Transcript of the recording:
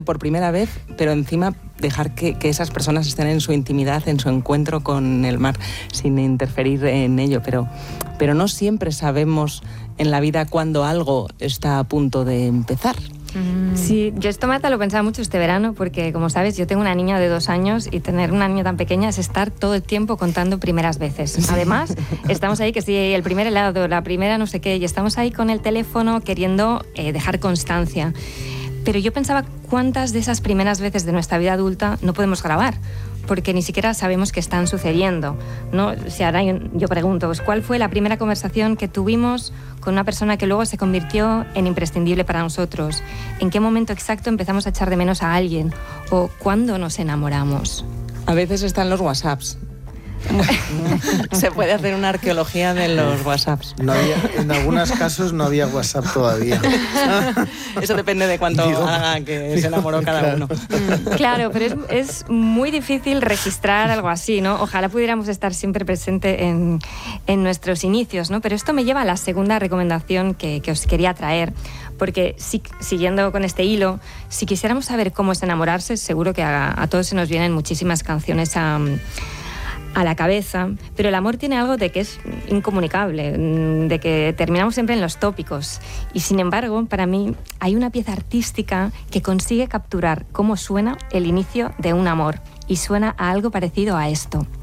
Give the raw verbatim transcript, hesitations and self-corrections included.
por primera vez, pero encima dejar que, que esas personas estén en su intimidad, en su encuentro con el mar, sin interferir en ello. Pero, pero no siempre sabemos en la vida cuándo algo está a punto de empezar. Sí, yo esto, Marta, lo pensaba mucho este verano, porque como sabes, yo tengo una niña de dos años y tener una niña tan pequeña es estar todo el tiempo contando primeras veces. Además, estamos ahí que sí, el primer helado, la primera no sé qué, y estamos ahí con el teléfono queriendo eh, dejar constancia. Pero yo pensaba cuántas de esas primeras veces de nuestra vida adulta no podemos grabar, porque ni siquiera sabemos que están sucediendo, ¿no? Si ahora yo pregunto, pues, ¿cuál fue la primera conversación que tuvimos con una persona que luego se convirtió en imprescindible para nosotros? ¿En qué momento exacto empezamos a echar de menos a alguien? ¿O cuándo nos enamoramos? A veces están los WhatsApps. Se puede hacer una arqueología de los WhatsApps. No había, en algunos casos no había WhatsApp todavía. Eso depende de cuánto digo, haga que se enamoró digo, cada claro. uno. Claro, pero es, es muy difícil registrar algo así, ¿no? Ojalá pudiéramos estar siempre presente en, en nuestros inicios, ¿no? Pero esto me lleva a la segunda recomendación que, que os quería traer, porque si, siguiendo con este hilo, si quisiéramos saber cómo es enamorarse, seguro que a, a todos se nos vienen muchísimas canciones a... a la cabeza, pero el amor tiene algo de que es incomunicable, de que terminamos siempre en los tópicos, y sin embargo, para mí hay una pieza artística que consigue capturar cómo suena el inicio de un amor, y suena a algo parecido a esto.